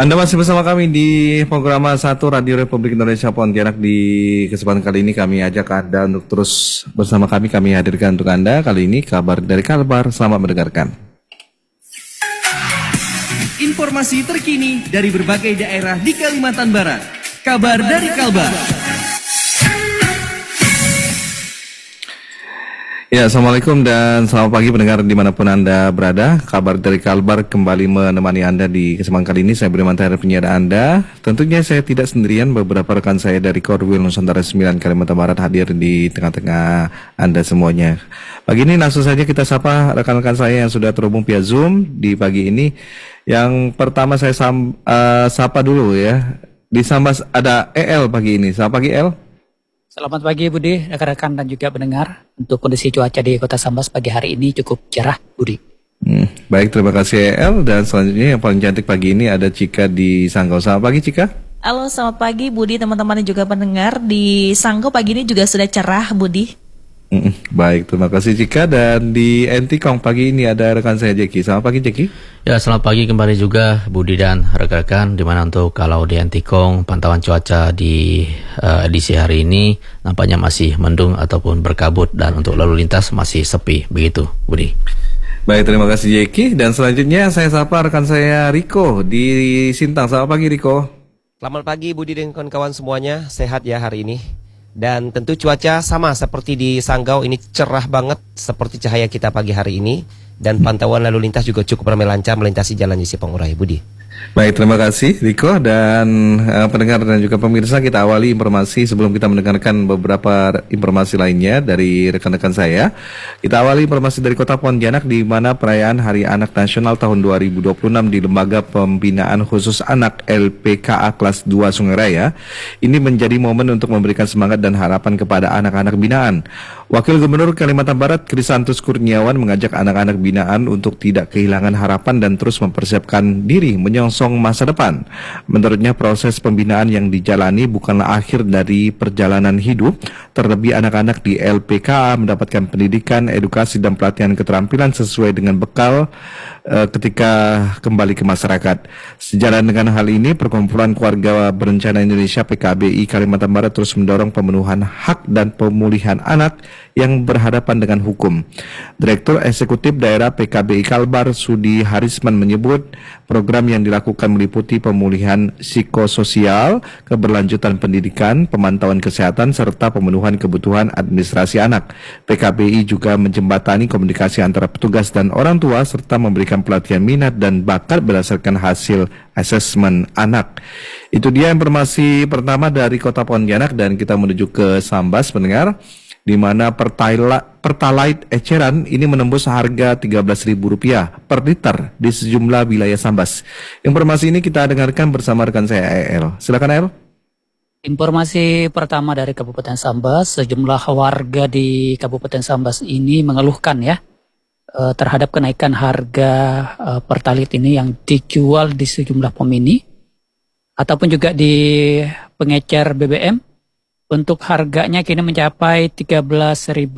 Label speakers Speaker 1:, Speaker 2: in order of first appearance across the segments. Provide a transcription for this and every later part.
Speaker 1: Anda masih bersama kami di program 1 Radio Republik Indonesia Pontianak. Di kesempatan kali ini kami ajak Anda untuk terus bersama kami hadirkan untuk Anda kali ini kabar dari Kalbar. Selamat mendengarkan.
Speaker 2: Informasi terkini dari berbagai daerah di Kalimantan Barat. Kabar dari Kalbar.
Speaker 1: Ya, Assalamualaikum dan selamat pagi pendengar dimanapun Anda berada. Kabar dari Kalbar kembali menemani Anda di kesempatan kali ini. Saya beri mantan penyiar Anda. Tentunya saya tidak sendirian, beberapa rekan saya dari Korwil Nusantara 9 Kalimantan Barat hadir di tengah-tengah Anda semuanya. Pagi ini langsung saja kita sapa rekan-rekan saya yang sudah terhubung via Zoom di pagi ini. Yang pertama saya sapa dulu ya. Di Sambas ada EL pagi ini. Selamat pagi El.
Speaker 3: Selamat pagi Budi, rekan-rekan dan juga pendengar. Untuk kondisi cuaca di Kota Sambas pagi hari ini cukup cerah, Budi.
Speaker 1: Baik, terima kasih El. Dan selanjutnya yang paling cantik pagi ini ada Cika di Sanggau. Selamat pagi Cika.
Speaker 4: Halo, selamat pagi Budi, teman-teman dan juga pendengar. Di Sanggau pagi ini juga sudah cerah, Budi.
Speaker 1: Baik, terima kasih Cika. Dan di Entikong pagi ini ada rekan saya Jeki. Selamat pagi Jeki.
Speaker 5: Ya, selamat pagi kembali juga Budi dan rekan-rekan. Dimana untuk kalau di Entikong pantauan cuaca di edisi hari ini nampaknya masih mendung ataupun berkabut, dan untuk lalu lintas masih sepi, begitu Budi.
Speaker 1: Baik, terima kasih Jeki. Dan selanjutnya saya sapa rekan saya Riko di Sintang. Selamat pagi Riko.
Speaker 6: Selamat pagi Budi dan kawan-kawan semuanya. Sehat ya hari ini. Dan tentu cuaca sama seperti di Sanggau, ini cerah banget seperti cahaya kita pagi hari ini. Dan pantauan lalu lintas juga cukup ramai lancar melintasi jalan Sipang Urai, Budi.
Speaker 1: Baik, terima kasih Riko. Dan pendengar dan juga pemirsa, kita awali informasi sebelum kita mendengarkan beberapa informasi lainnya dari rekan-rekan saya. Kita awali informasi dari Kota Pontianak, di mana perayaan Hari Anak Nasional tahun 2026 di Lembaga Pembinaan Khusus Anak LPKA Kelas 2 Sungai Raya ini menjadi momen untuk memberikan semangat dan harapan kepada anak-anak binaan. Wakil Gubernur Kalimantan Barat Krisantus Kurniawan mengajak anak-anak binaan untuk tidak kehilangan harapan dan terus mempersiapkan diri menyongsong masa depan. Menurutnya, proses pembinaan yang dijalani bukanlah akhir dari perjalanan hidup, terlebih anak-anak di LPKA mendapatkan pendidikan, edukasi dan pelatihan keterampilan sesuai dengan bekal ketika kembali ke masyarakat. Sejalan dengan hal ini, Perkumpulan Keluarga Berencana Indonesia PKBI Kalimantan Barat terus mendorong pemenuhan hak dan pemulihan anak yang berhadapan dengan hukum. Direktur Eksekutif Daerah PKBI Kalbar Sudi Harisman menyebut program yang dilakukan meliputi pemulihan psikososial, keberlanjutan pendidikan, pemantauan kesehatan, serta pemenuhan kebutuhan administrasi anak. PKBI juga menjembatani komunikasi antara petugas dan orang tua serta memberikan pelatihan minat dan bakat berdasarkan hasil asesmen anak. Itu dia informasi pertama dari Kota Pontianak, dan kita menuju ke Sambas pendengar, di mana Pertalite eceran ini menembus harga Rp13.000 per liter di sejumlah wilayah Sambas. Informasi ini kita dengarkan bersama rekan saya EL. Silakan EL.
Speaker 3: Informasi pertama dari Kabupaten Sambas, sejumlah warga di Kabupaten Sambas ini mengeluhkan ya terhadap kenaikan harga Pertalite ini yang dijual di sejumlah pom mini ataupun juga di pengecer BBM. Untuk harganya kini mencapai Rp13.000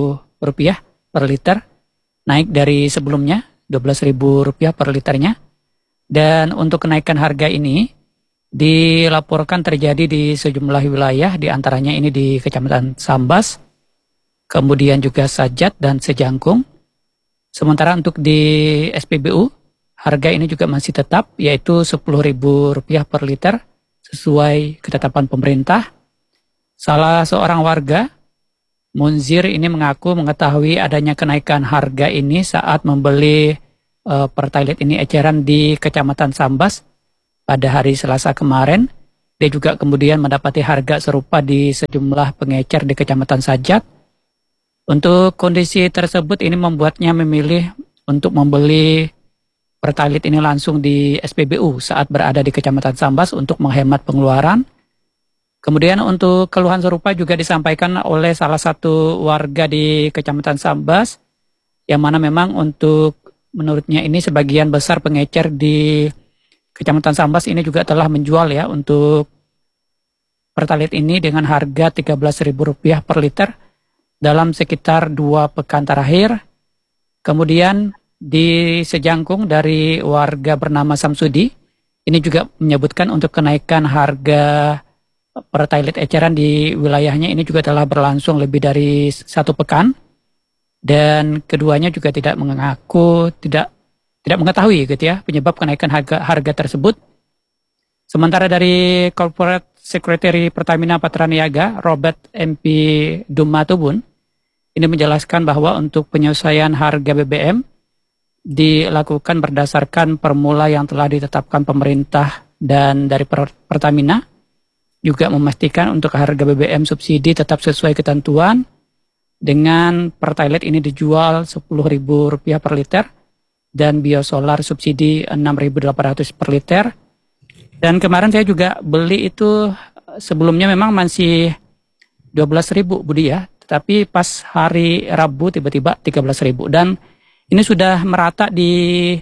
Speaker 3: per liter, naik dari sebelumnya Rp12.000 per liternya. Dan untuk kenaikan harga ini dilaporkan terjadi di sejumlah wilayah, di antaranya ini di Kecamatan Sambas, kemudian juga Sajat dan Sejangkung. Sementara untuk di SPBU, harga ini juga masih tetap, yaitu Rp10.000 per liter, sesuai ketetapan pemerintah. Salah seorang warga, Munzir, ini mengaku mengetahui adanya kenaikan harga ini saat membeli Pertalite ini eceran di Kecamatan Sambas pada hari Selasa kemarin. Dia juga kemudian mendapati harga serupa di sejumlah pengecer di Kecamatan Sajat. Untuk kondisi tersebut ini membuatnya memilih untuk membeli Pertalite ini langsung di SPBU saat berada di Kecamatan Sambas untuk menghemat pengeluaran. Kemudian untuk keluhan serupa juga disampaikan oleh salah satu warga di Kecamatan Sambas, yang mana memang untuk menurutnya ini sebagian besar pengecer di Kecamatan Sambas ini juga telah menjual ya untuk Pertalite ini dengan harga Rp13.000 per liter dalam sekitar 2 pekan terakhir. Kemudian di Sejangkung dari warga bernama Samsudi, Ini juga menyebutkan untuk kenaikan harga pertalite eceran di wilayahnya ini juga telah berlangsung lebih dari 1 pekan. Dan keduanya juga tidak mengetahui gitu ya penyebab kenaikan harga tersebut. Sementara dari Corporate Secretary Pertamina Patraniaga, Robert MP Dumatubun, ini menjelaskan bahwa untuk penyesuaian harga BBM dilakukan berdasarkan formula yang telah ditetapkan pemerintah dan dari Pertamina, juga memastikan untuk harga BBM subsidi tetap sesuai ketentuan. Dengan pertalite ini dijual Rp10.000 per liter dan biosolar subsidi 6.800 per liter. Dan kemarin saya juga beli itu sebelumnya memang masih 12.000 Budi ya, tetapi pas hari Rabu tiba-tiba 13.000 dan ini sudah merata di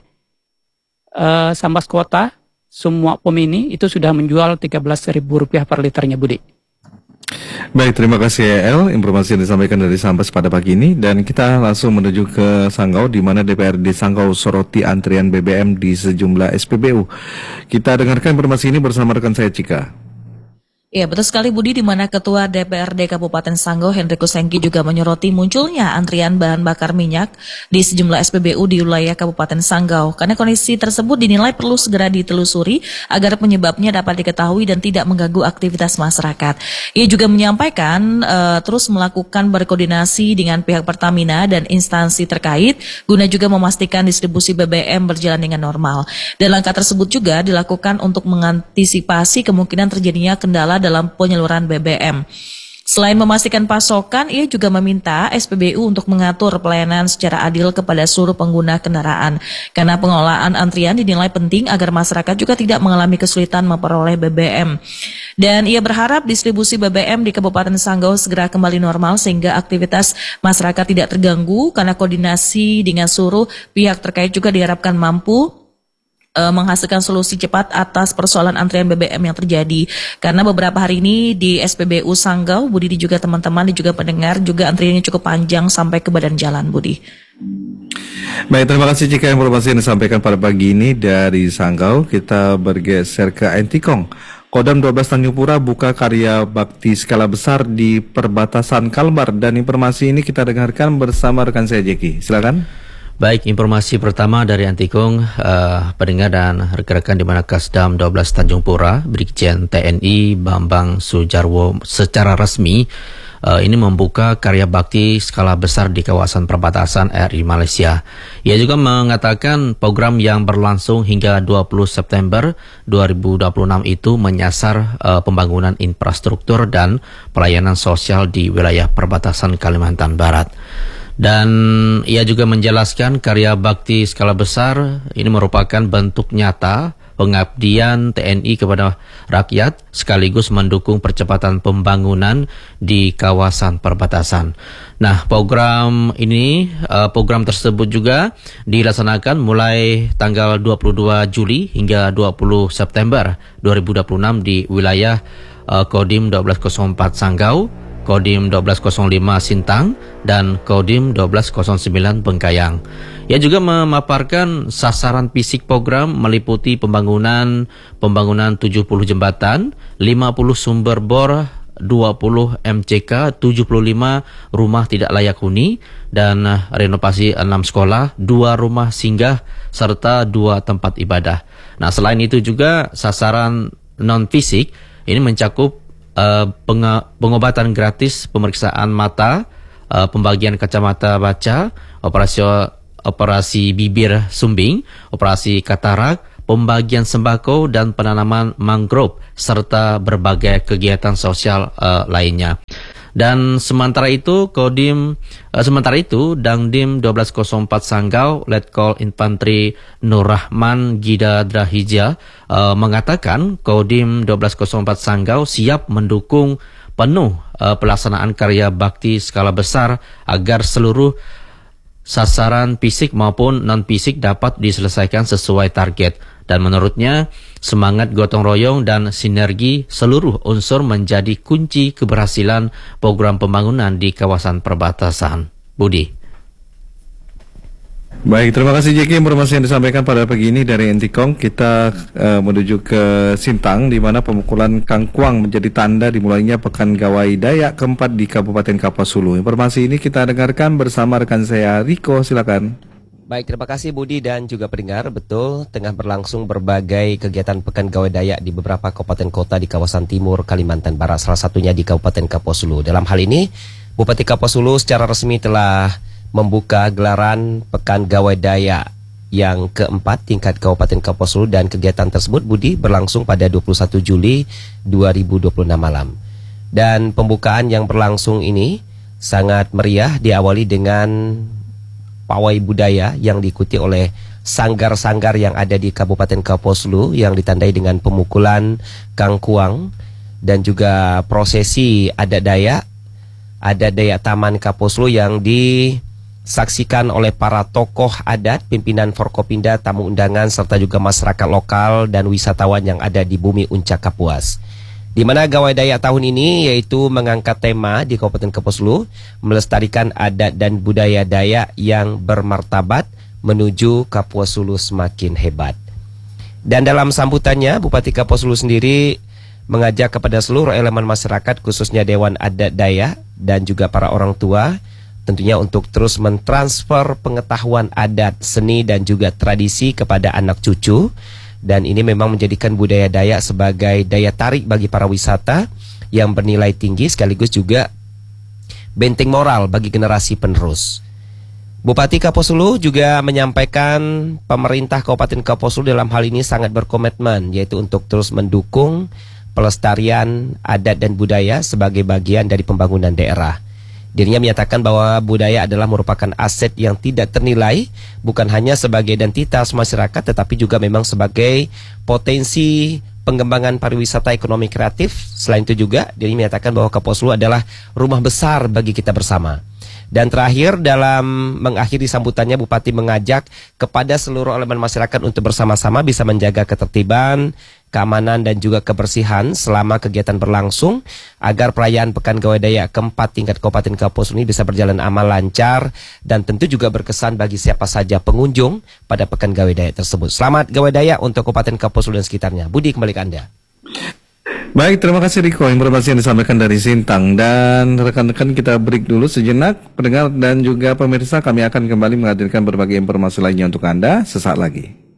Speaker 3: Sambas Kota. Semua POM ini itu sudah menjual Rp13.000 per liternya Budi.
Speaker 1: Baik, terima kasih El, informasi yang disampaikan dari Sambas pada pagi ini. Dan kita langsung menuju ke Sanggau, di mana DPRD Sanggau soroti antrian BBM di sejumlah SPBU. Kita dengarkan informasi ini bersama rekan saya Cika.
Speaker 4: Ya, betul sekali Budi, di mana Ketua DPRD Kabupaten Sanggau Henrikus Sengki juga menyoroti munculnya antrian bahan bakar minyak di sejumlah SPBU di wilayah Kabupaten Sanggau. Karena kondisi tersebut dinilai perlu segera ditelusuri agar penyebabnya dapat diketahui dan tidak mengganggu aktivitas masyarakat. Ia juga menyampaikan terus melakukan berkoordinasi dengan pihak Pertamina dan instansi terkait guna juga memastikan distribusi BBM berjalan dengan normal. Dan langkah tersebut juga dilakukan untuk mengantisipasi kemungkinan terjadinya kendala dalam penyaluran BBM. Selain memastikan pasokan, ia juga meminta SPBU untuk mengatur pelayanan secara adil kepada seluruh pengguna kendaraan. Karena pengelolaan antrian dinilai penting agar masyarakat juga tidak mengalami kesulitan memperoleh BBM. Dan ia berharap distribusi BBM di Kabupaten Sanggau segera kembali normal sehingga aktivitas masyarakat tidak terganggu, karena koordinasi dengan seluruh pihak terkait juga diharapkan mampu menghasilkan solusi cepat atas persoalan antrian BBM yang terjadi. Karena beberapa hari ini di SPBU Sanggau, Budi juga teman-teman dan juga pendengar juga antriannya cukup panjang sampai ke badan jalan, Budi.
Speaker 1: Baik, terima kasih Cika informasi yang disampaikan pada pagi ini dari Sanggau. Kita bergeser ke Entikong. Kodam 12 Tanjung Pura buka karya bakti skala besar di perbatasan Kalbar, dan informasi ini kita dengarkan bersama rekan saya Jeki. Silakan.
Speaker 5: Baik, informasi pertama dari Antikong, pendengar dan rekan-rekan di mana Kasdam 12 Tanjung Pura, Brigjen TNI Bambang Sujarwo secara resmi ini membuka karya bakti skala besar di kawasan perbatasan RI Malaysia. Ia juga mengatakan program yang berlangsung hingga 20 September 2026 itu menyasar pembangunan infrastruktur dan pelayanan sosial di wilayah perbatasan Kalimantan Barat. Dan ia juga menjelaskan karya bakti skala besar ini merupakan bentuk nyata pengabdian TNI kepada rakyat sekaligus mendukung percepatan pembangunan di kawasan perbatasan. Nah, program tersebut juga dilaksanakan mulai tanggal 22 Juli hingga 20 September 2026 di wilayah Kodim 1204 Sanggau, Kodim 1205 Sintang, dan Kodim 1209 Bengkayang. Ia juga memaparkan sasaran fisik program meliputi pembangunan 70 jembatan, 50 sumber bor, 20 MCK, 75 rumah tidak layak huni, dan renovasi 6 sekolah, 2 rumah singgah, serta 2 tempat ibadah. Nah, selain itu juga sasaran non-fisik ini mencakup pengobatan gratis, pemeriksaan mata, pembagian kacamata baca, operasi bibir sumbing, operasi katarak, pembagian sembako, dan penanaman mangrove, serta berbagai kegiatan sosial lainnya. Dan sementara itu Dangdim 1204 Sanggau Letkol Infantri Nur Rahman Gida Drahija mengatakan Kodim 1204 Sanggau siap mendukung penuh pelaksanaan karya bakti skala besar agar seluruh sasaran fisik maupun non-fisik dapat diselesaikan sesuai target. Dan menurutnya, semangat gotong royong dan sinergi seluruh unsur menjadi kunci keberhasilan program pembangunan di kawasan perbatasan. Budi.
Speaker 1: Baik, terima kasih Jeki informasi yang disampaikan pada pagi ini dari Entikong. Kita menuju ke Sintang, di mana pemukulan kangkuang menjadi tanda dimulainya Pekan Gawai Dayak keempat di Kabupaten Kapuas Hulu. Informasi ini kita dengarkan bersama rekan saya Riko, silakan.
Speaker 6: Baik, terima kasih Budi dan juga pendengar. Betul, tengah berlangsung berbagai kegiatan Pekan Gawai Dayak di beberapa kabupaten kota di kawasan timur Kalimantan Barat, salah satunya di Kabupaten Kapuas Hulu. Dalam hal ini, Bupati Kapuas Hulu secara resmi telah membuka gelaran Pekan Gawai Dayak yang keempat tingkat Kabupaten Kapuas Hulu, dan kegiatan tersebut Budi berlangsung pada 21 Juli 2026 malam. Dan pembukaan yang berlangsung ini sangat meriah, diawali dengan pawai budaya yang diikuti oleh sanggar-sanggar yang ada di Kabupaten Kapuas Hulu yang ditandai dengan pemukulan kangkuang dan juga prosesi adat Dayak Taman Kapuas Hulu yang disaksikan oleh para tokoh adat, pimpinan Forkopimda, tamu undangan, serta juga masyarakat lokal dan wisatawan yang ada di bumi Uncak Kapuas. Di mana Gawai Dayak tahun ini yaitu mengangkat tema di Kabupaten Kapuas Hulu, melestarikan adat dan budaya Dayak yang bermartabat menuju Kapuas Hulu semakin hebat. Dan dalam sambutannya, Bupati Kapuas Hulu sendiri mengajak kepada seluruh elemen masyarakat, khususnya Dewan Adat Dayak dan juga para orang tua, tentunya untuk terus mentransfer pengetahuan adat, seni dan juga tradisi kepada anak cucu. Dan ini memang menjadikan budaya Dayak sebagai daya tarik bagi para wisata yang bernilai tinggi, sekaligus juga benteng moral bagi generasi penerus. Bupati Kapuas Hulu juga menyampaikan pemerintah Kabupaten Kapuas Hulu dalam hal ini sangat berkomitmen, yaitu untuk terus mendukung pelestarian adat dan budaya sebagai bagian dari pembangunan daerah. Dirinya menyatakan bahwa budaya adalah merupakan aset yang tidak ternilai, bukan hanya sebagai identitas masyarakat, tetapi juga memang sebagai potensi pengembangan pariwisata ekonomi kreatif. Selain itu juga, dirinya menyatakan bahwa Kapuas Hulu adalah rumah besar bagi kita bersama. Dan terakhir, dalam mengakhiri sambutannya, Bupati mengajak kepada seluruh elemen masyarakat untuk bersama-sama bisa menjaga ketertiban, keamanan dan juga kebersihan selama kegiatan berlangsung, agar perayaan Pekan Gawai Dayak keempat tingkat Kabupaten Kapuas Hulu ini bisa berjalan aman, lancar, dan tentu juga berkesan bagi siapa saja pengunjung pada Pekan Gawai Dayak tersebut. Selamat Gawai Dayak untuk Kabupaten Kapuas Hulu dan sekitarnya. Budi, kembali ke Anda.
Speaker 1: Baik, terima kasih Riko, informasi yang disampaikan dari Sintang. Dan rekan-rekan, kita break dulu sejenak. Pendengar dan juga pemirsa, kami akan kembali menghadirkan berbagai informasi lainnya untuk Anda sesaat lagi.